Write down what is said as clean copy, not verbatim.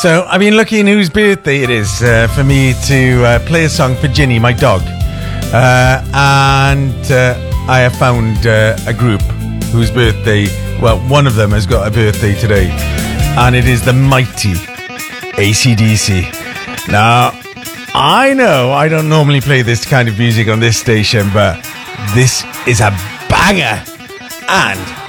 So I've been looking whose birthday it is for me to play a song for Ginny, my dog. And I have found a group whose birthday, well, one of them has got a birthday today. And it is the mighty AC/DC. Now, I know I don't normally play this kind of music on this station, but this is a banger. And